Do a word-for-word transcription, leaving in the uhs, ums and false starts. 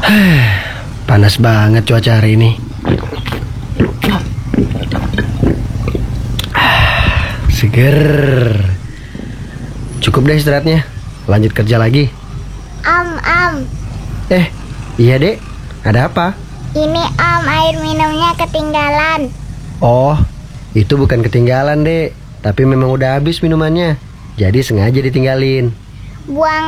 Panas banget cuaca hari ini. Seger. Cukup deh istirahatnya. Lanjut kerja lagi. Om, om. Eh, iya dek. Ada apa? Ini om, air minumnya ketinggalan. Oh, itu bukan ketinggalan dek, tapi memang udah habis minumannya. Jadi sengaja ditinggalin. Buang